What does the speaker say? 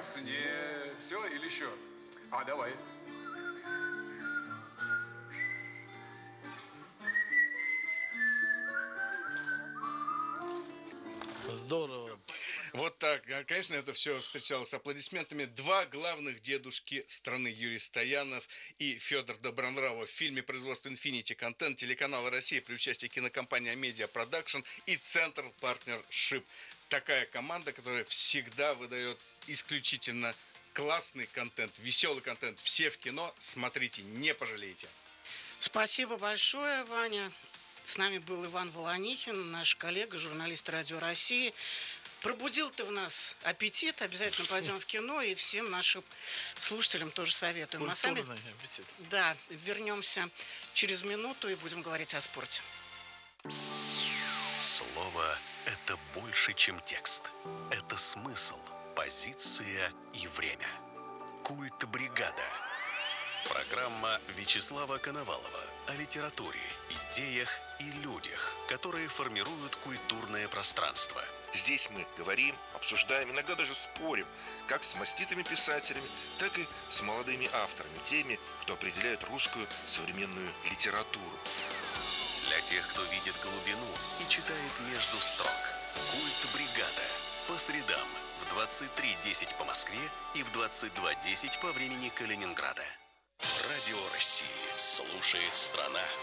во сне. Все или еще? Давай. Здорово. Вот так. Конечно, это все встречалось с аплодисментами. Два главных дедушки страны, Юрий Стоянов и Федор Добронравов, в фильме производства Infinity Content телеканала «Россия» при участии кинокомпании Media Production и Central Partnership. Такая команда, которая всегда выдает исключительно классный контент, веселый контент. Все в кино. Смотрите, не пожалеете. Спасибо большое, Ваня. С нами был Иван Волонихин, наш коллега, журналист Радио России. Пробудил ты в нас аппетит. Обязательно пойдем в кино и всем нашим слушателям тоже советуем. Культурный аппетит. Да, вернемся через минуту и будем говорить о спорте. Слово – это больше, чем текст. Это смысл, позиция и время. Культ бригада. Программа Вячеслава Коновалова о литературе, идеях и людях, которые формируют культурное пространство. Здесь мы говорим, обсуждаем, иногда даже спорим, как с маститыми писателями, так и с молодыми авторами, теми, кто определяет русскую современную литературу. Для тех, кто видит глубину и читает между строк. Культ бригада. По средам в 23:10 по Москве и в 22:10 по времени Калининграда. Радио России слушает страна.